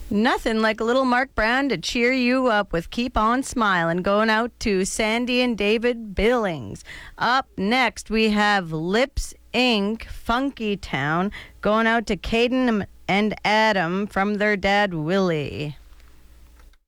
Nothing like a little Mark Brown to cheer you up with Keep On Smiling, going out to Sandy and David Billings. Up next, we have Lips Inc., Funky Town, going out to Caden and Adam from their dad, Willie.